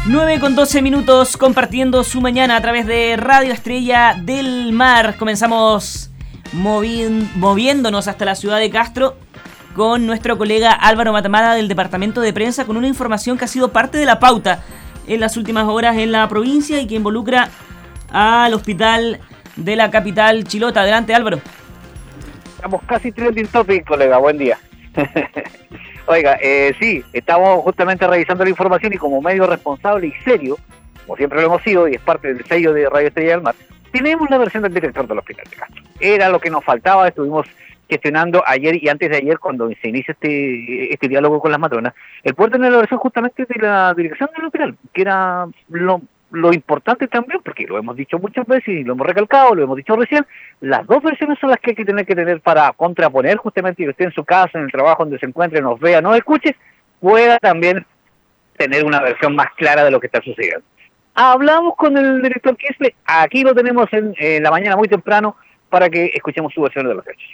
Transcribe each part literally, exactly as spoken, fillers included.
nueve con doce minutos, compartiendo su mañana a través de Radio Estrella del Mar. Comenzamos movi- moviéndonos hasta la ciudad de Castro con nuestro colega Álvaro Matamala del Departamento de Prensa, con una información que ha sido parte de la pauta en las últimas horas en la provincia y que involucra al hospital de la capital chilota. Adelante, Álvaro. Estamos casi trending topic, colega. Buen día. Oiga, eh, sí, estamos justamente revisando la información y como medio responsable y serio, como siempre lo hemos sido y es parte del sello de Radio Estrella del Mar, tenemos la versión del director del Hospital de Castro. Era lo que nos faltaba, estuvimos gestionando ayer y antes de ayer cuando se inicia este este diálogo con las matronas, el poder tener la versión justamente de la dirección del hospital, que era lo, lo importante también, porque lo hemos dicho muchas veces y lo hemos recalcado, lo hemos dicho recién, las dos versiones son las que hay que tener que tener para contraponer justamente que esté en su casa, en el trabajo donde se encuentre, nos vea, nos escuche, pueda también tener una versión más clara de lo que está sucediendo. Hablamos con el director Quispe, aquí lo tenemos en, en la mañana muy temprano para que escuchemos su versión de los hechos.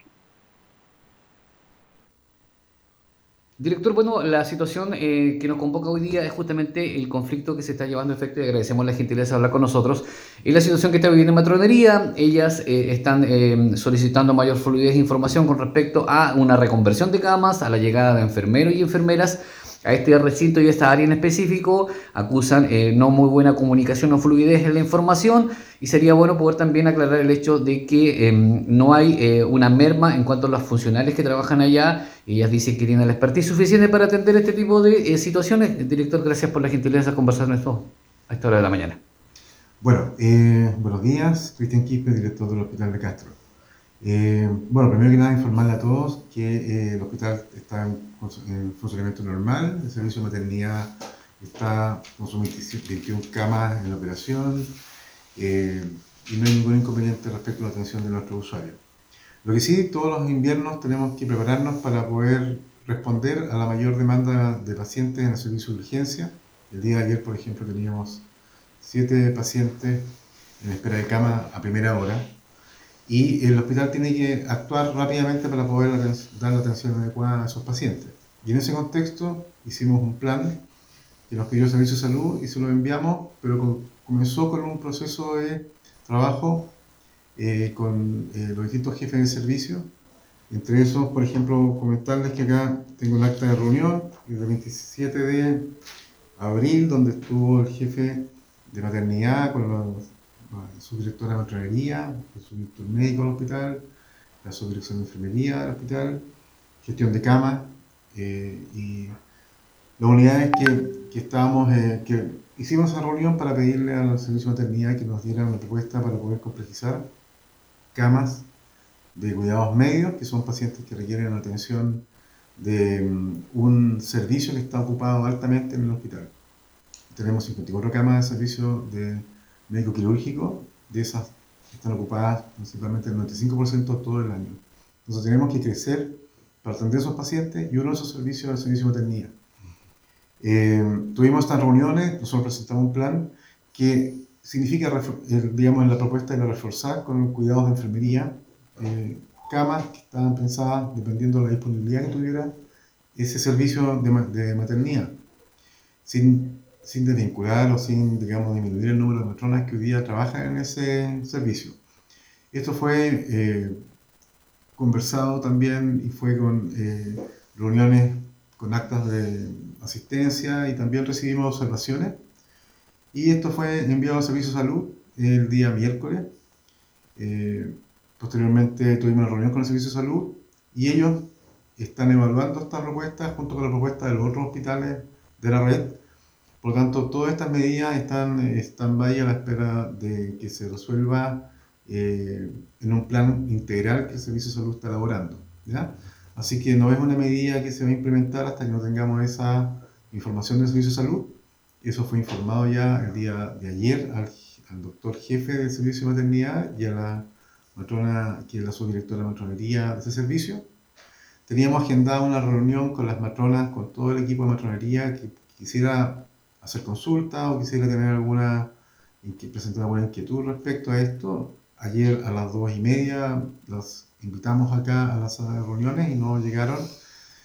Director, bueno, la situación eh, que nos convoca hoy día es justamente el conflicto que se está llevando a efecto y agradecemos la gentileza de hablar con nosotros. Es la situación que está viviendo en Matronería. Ellas eh, están eh, solicitando mayor fluidez e información con respecto a una reconversión de camas, a la llegada de enfermeros y enfermeras a este recinto y a esta área en específico. Acusan eh, no muy buena comunicación o fluidez en la información y sería bueno poder también aclarar el hecho de que eh, no hay eh, una merma en cuanto a los funcionarios que trabajan allá. Ellas dicen que tienen la expertise suficiente para atender este tipo de eh, situaciones. Director, gracias por la gentileza de conversar con esto a esta hora de la mañana. Bueno, eh, buenos días, Cristian Quispe, director del Hospital de Castro. Eh, bueno, primero que nada informarle a todos que eh, el hospital está en, en funcionamiento normal, el servicio de maternidad está con sus veintiuna camas en operación eh, y no hay ningún inconveniente respecto a la atención de nuestros usuarios. Lo que sí, todos los inviernos tenemos que prepararnos para poder responder a la mayor demanda de pacientes en el servicio de urgencia. El día de ayer, por ejemplo, teníamos siete pacientes en espera de cama a primera hora. Y el hospital tiene que actuar rápidamente para poder dar la atención adecuada a esos pacientes. Y en ese contexto hicimos un plan que nos pidió el Servicio de Salud y se lo enviamos, pero con, comenzó con un proceso de trabajo eh, con eh, los distintos jefes de servicio. Entre esos, por ejemplo, comentarles que acá tengo el acta de reunión del veintisiete de abril, donde estuvo el jefe de maternidad con los la subdirectora de matronería, el subdirector médico del hospital, la subdirección de enfermería del hospital, gestión de camas eh, y las unidades que, que estábamos, eh, que hicimos esa reunión para pedirle al servicio de maternidad que nos dieran una propuesta para poder complejizar camas de cuidados medios, que son pacientes que requieren atención de um, un servicio que está ocupado altamente en el hospital. Tenemos cincuenta y cuatro camas de servicio de médico quirúrgico, de esas están ocupadas principalmente el noventa y cinco por ciento todo el año. Entonces tenemos que crecer para atender a esos pacientes y uno de esos servicios es el servicio de maternidad. Eh, tuvimos estas reuniones, nosotros presentamos un plan que significa, digamos, en la propuesta era reforzar con cuidados de enfermería, eh, camas que estaban pensadas dependiendo de la disponibilidad que tuviera ese servicio de, de maternidad, sin sin desvincular o sin, digamos, disminuir el número de matronas que hoy día trabajan en ese servicio. Esto fue eh, conversado también y fue con eh, reuniones con actas de asistencia y también recibimos observaciones. Y esto fue enviado al Servicio de Salud el día miércoles. Eh, posteriormente tuvimos una reunión con el Servicio de Salud y ellos están evaluando estas propuestas junto con la propuesta de los otros hospitales de la red. Por lo tanto, todas estas medidas están en stand-by a la espera de que se resuelva eh, en un plan integral que el Servicio de Salud está elaborando, ¿ya? Así que no es una medida que se va a implementar hasta que no tengamos esa información del Servicio de Salud. Eso fue informado ya el día de ayer al, al doctor jefe del Servicio de Maternidad y a la matrona, que es la subdirectora de matronería de ese servicio. Teníamos agendada una reunión con las matronas, con todo el equipo de matronería que quisiera hacer consulta o quisiera tener alguna, presentar alguna inquietud respecto a esto. Ayer a las dos y media las invitamos acá a la sala de reuniones y no llegaron.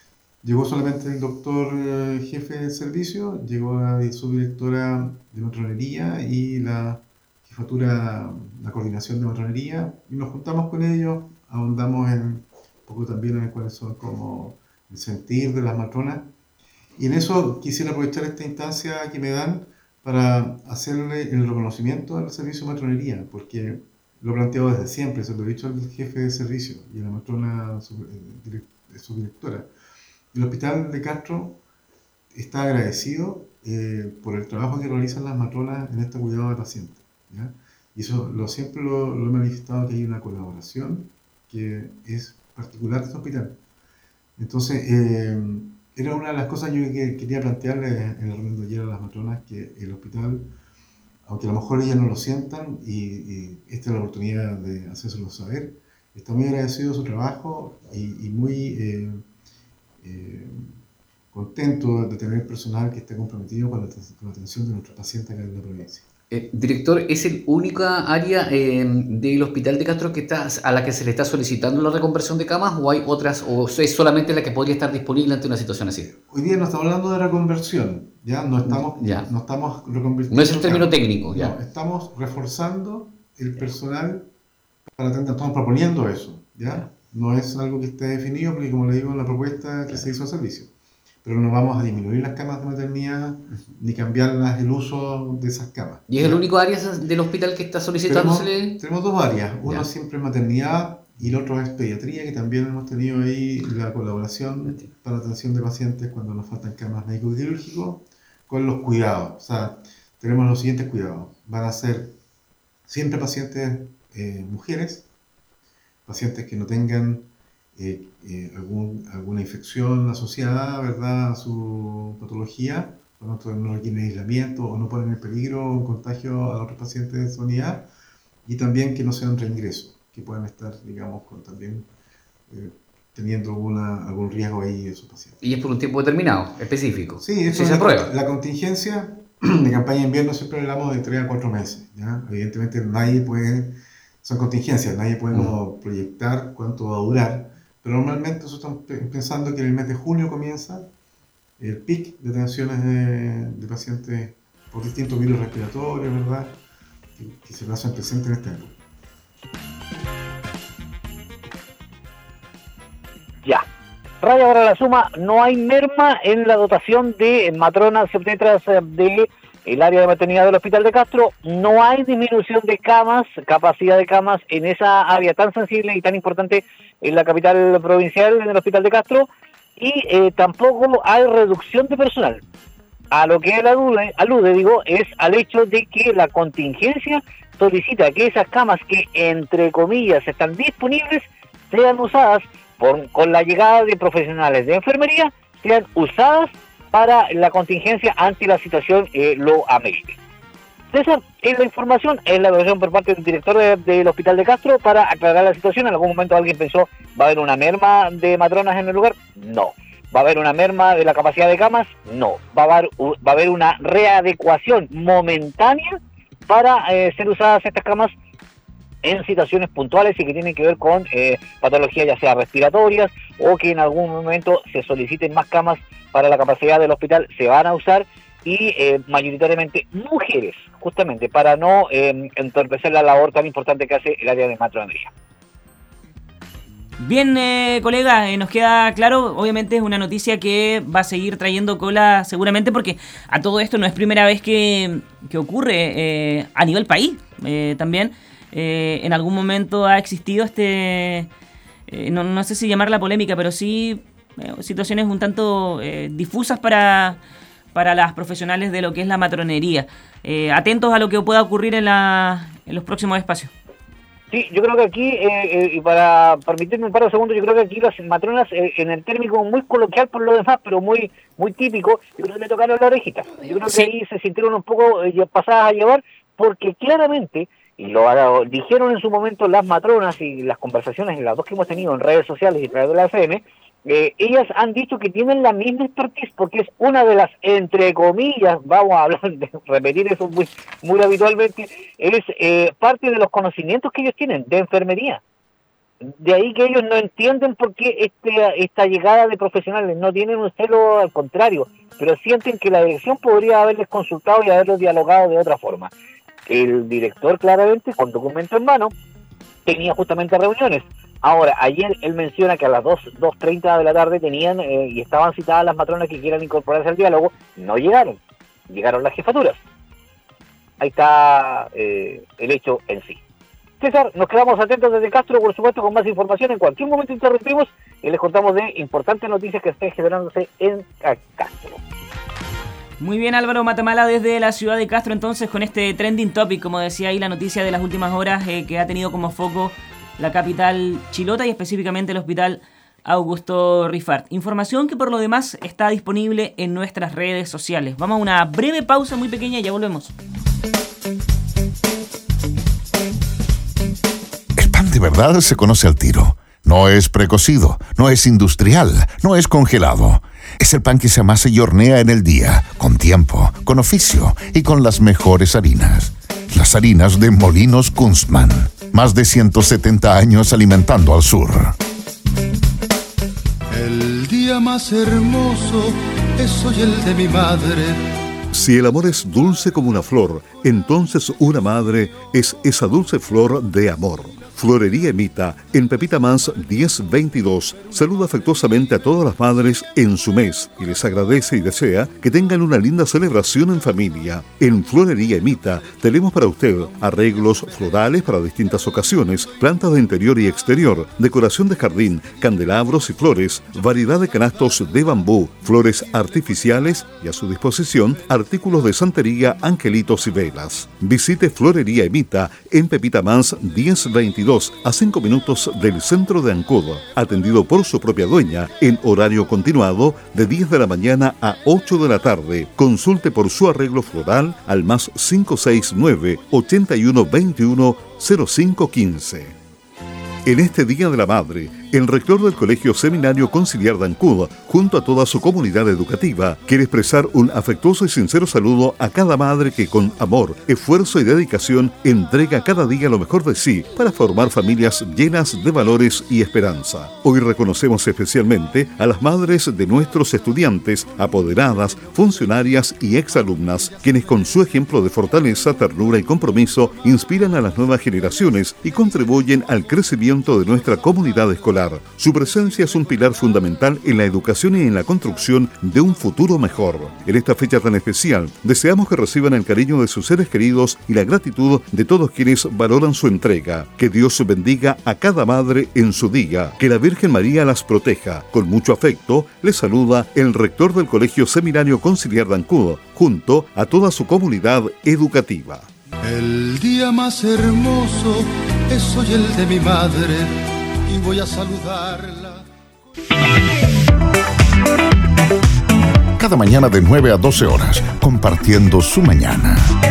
llegó solamente el doctor eh, jefe de servicio, llegó la subdirectora de matronería y la jefatura, la coordinación de matronería, y nos juntamos con ellos, ahondamos en, un poco también en cuáles son como el sentir de las matronas, y en eso quisiera aprovechar esta instancia que me dan para hacerle el reconocimiento al servicio de matronería, porque lo he planteado desde siempre, se lo he dicho al jefe de servicio y a la matrona subdirectora. El Hospital de Castro está agradecido eh, por el trabajo que realizan las matronas en este cuidado de pacientes, ¿ya? Y eso lo, siempre lo, lo he manifestado, que hay una colaboración que es particular de este hospital. Entonces, eh, era una de las cosas yo que quería plantearle en la reunión de ayer a las matronas, que el hospital, aunque a lo mejor ellas no lo sientan, y, y esta es la oportunidad de hacérselo saber, está muy agradecido de su trabajo y, y muy eh, eh, contento de tener personal que esté comprometido con la, con la atención de nuestros pacientes acá en la provincia. Eh, director, ¿es el única área eh, del Hospital de Castro que está, a la que se le está solicitando la reconversión de camas, o hay otras, o es solamente la que podría estar disponible ante una situación así? Hoy día no estamos hablando de reconversión, ya no estamos, ya. No estamos reconvirtiendo. No es el término técnico, ya. No, estamos reforzando el personal para atender, estamos proponiendo eso, ya. No es algo que esté definido, porque como le digo, la propuesta que se hizo al servicio. Pero no vamos a disminuir las camas de maternidad ni cambiarlas el uso de esas camas. ¿Y es el único área del hospital que está solicitándosele? Tenemos, tenemos dos áreas, uno siempre es maternidad y el otro es pediatría, que también hemos tenido ahí la colaboración para atención de pacientes cuando nos faltan camas médico-quirúrgicos, con los cuidados. O sea, tenemos los siguientes cuidados. Van a ser siempre pacientes eh, mujeres, pacientes que no tengan Eh, eh, algún, alguna infección asociada, ¿verdad?, a su patología, por lo tanto no requieren aislamiento o no ponen en peligro un contagio a otros pacientes de esa unidad, y también que no sean reingresos, que puedan estar, digamos, con, también eh, teniendo alguna, algún riesgo ahí de esos pacientes. ¿Y es por un tiempo determinado, específico? Sí, eso se es aprueba. La, la contingencia de campaña de invierno siempre hablamos de tres a cuatro meses, ¿ya? Evidentemente nadie puede, son contingencias, nadie puede mm. como proyectar cuánto va a durar. Pero normalmente nosotros estamos pensando que en el mes de junio comienza el pic de atenciones de, de pacientes por distintos virus respiratorios, ¿verdad?, que, que se hacen presentes en este año. Ya. Raya para la suma, no hay merma en la dotación de matronas obstetras de el área de maternidad del Hospital de Castro. No hay disminución de camas, capacidad de camas en esa área tan sensible y tan importante en la capital provincial, en el Hospital de Castro, y eh, tampoco hay reducción de personal. A lo que él alude, alude, digo, es al hecho de que la contingencia solicita que esas camas que, entre comillas, están disponibles, sean usadas por, con la llegada de profesionales de enfermería, sean usadas para la contingencia ante la situación eh, lo amerite. César, es la información, es la versión por parte del director de, del Hospital de Castro para aclarar la situación. En algún momento alguien pensó, ¿va a haber una merma de matronas en el lugar? No. ¿Va a haber una merma de la capacidad de camas? No. ¿Va a haber, va a haber una readecuación momentánea para eh, ser usadas estas camas en situaciones puntuales y que tienen que ver con eh, patologías ya sea respiratorias, o que en algún momento se soliciten más camas para la capacidad del hospital? Se van a usar, y eh, mayoritariamente mujeres, justamente para no eh, entorpecer la labor tan importante que hace el área de matronería. Bien, eh, colega, eh, nos queda claro. Obviamente es una noticia que va a seguir trayendo cola seguramente, porque a todo esto no es primera vez que, que ocurre eh, a nivel país. Eh, también eh, en algún momento ha existido este, eh, no, no sé si llamar la polémica, pero sí eh, situaciones un tanto eh, difusas para... para las profesionales de lo que es la matronería. Eh, atentos a lo que pueda ocurrir en, la, en los próximos espacios. Sí, yo creo que aquí, eh, eh, y para permitirme un par de segundos, yo creo que aquí las matronas, eh, en el término muy coloquial por lo demás, pero muy muy típico, yo creo que le tocaron la orejita. Yo creo que sí. Ahí se sintieron un poco eh, pasadas a llevar, porque claramente, y lo dijeron en su momento las matronas y las conversaciones, las dos que hemos tenido en redes sociales y a través de la F M, Eh, ellas han dicho que tienen la misma expertise, porque es una de las, entre comillas, vamos a hablar de repetir eso muy muy habitualmente, es eh, parte de los conocimientos que ellos tienen de enfermería. De ahí que ellos no entienden por qué este, esta llegada de profesionales, no tienen un celo, al contrario, pero sienten que la dirección podría haberles consultado y haberlos dialogado de otra forma. El director, claramente, con documento en mano, tenía justamente reuniones. Ahora, ayer él menciona que a las dos treinta de la tarde tenían eh, y estaban citadas las matronas que quieran incorporarse al diálogo, no llegaron, llegaron las jefaturas. Ahí está eh, el hecho en sí. César, nos quedamos atentos desde Castro, por supuesto, con más información. En cualquier momento interrumpimos y les contamos de importantes noticias que estén generándose en Castro. Muy bien, Álvaro Matamala desde la ciudad de Castro, entonces, con este trending topic, como decía ahí, la noticia de las últimas horas eh, que ha tenido como foco la capital chilota y específicamente el hospital Augusto Rifart. Información que por lo demás está disponible en nuestras redes sociales. Vamos a una breve pausa muy pequeña y ya volvemos. El pan de verdad se conoce al tiro. No es precocido, no es industrial, no es congelado. Es el pan que se amasa y hornea en el día, con tiempo, con oficio y con las mejores harinas. Las harinas de Molinos Kunstmann. Más de ciento setenta años alimentando al sur. El día más hermoso es hoy el de mi madre. Si el amor es dulce como una flor, entonces una madre es esa dulce flor de amor. Florería Emita, en Pepita Mans diez veintidós, saluda afectuosamente a todas las madres en su mes y les agradece y desea que tengan una linda celebración en familia. En Florería Emita tenemos para usted arreglos florales para distintas ocasiones, plantas de interior y exterior, decoración de jardín, candelabros y flores, variedad de canastos de bambú, flores artificiales y a su disposición artículos de santería, angelitos y velas. Visite Florería Emita en Pepita Mans diez veintidós, a cinco minutos del centro de Ancud, atendido por su propia dueña en horario continuado de diez de la mañana a ocho de la tarde. Consulte por su arreglo floral al más cinco seis nueve, ochenta y uno veintiuno, cero cinco quince. En este Día de la Madre, el rector del Colegio Seminario Conciliar de Ancud, junto a toda su comunidad educativa, quiere expresar un afectuoso y sincero saludo a cada madre que con amor, esfuerzo y dedicación entrega cada día lo mejor de sí para formar familias llenas de valores y esperanza. Hoy reconocemos especialmente a las madres de nuestros estudiantes, apoderadas, funcionarias y exalumnas, quienes con su ejemplo de fortaleza, ternura y compromiso inspiran a las nuevas generaciones y contribuyen al crecimiento de nuestra comunidad escolar. Su presencia es un pilar fundamental en la educación y en la construcción de un futuro mejor. En esta fecha tan especial, deseamos que reciban el cariño de sus seres queridos y la gratitud de todos quienes valoran su entrega. Que Dios bendiga a cada madre en su día. Que la Virgen María las proteja. Con mucho afecto, les saluda el rector del Colegio Seminario Conciliar de Ancud, junto a toda su comunidad educativa. El día más hermoso es hoy el de mi madre. Y voy a saludarla. Cada mañana de nueve a doce horas, compartiendo su mañana.